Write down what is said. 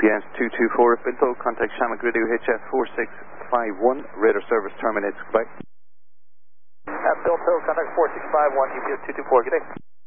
UPS 224, Bilto, contact Shamrock Radio HF 4651, radar service terminates, goodbye. Bilto, contact 4651, UPS 224, good day.